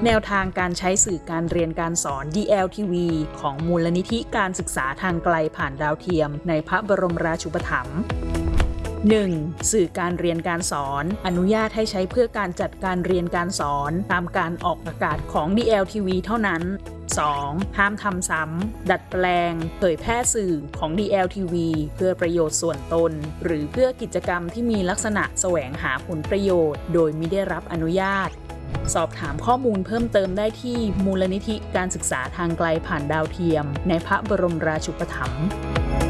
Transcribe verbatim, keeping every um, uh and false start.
แนวทางการใช้สื่อการเรียนการสอน ดี แอล ที วี ของมูลนิธิการศึกษาทางไกลผ่านดาวเทียมในพระบรมราชูปถัมภ์ หนึ่ง. สื่อการเรียนการสอนอนุญาตให้ใช้เพื่อการจัดการเรียนการสอนตามการออกอากาศของ ดี แอล ที วี เท่านั้น สอง. ห้ามทำซ้ำดัดแปลงเผยแพร่สื่อของ ดี แอล ที วี เพื่อประโยชน์ส่วนตนหรือเพื่อกิจกรรมที่มีลักษณะแสวงหาผลประโยชน์โดยมิได้รับอนุญาตสอบถามข้อมูลเพิ่มเติมได้ที่มูลนิธิการศึกษาทางไกลผ่านดาวเทียมในพระบรมราชูปถัมภ์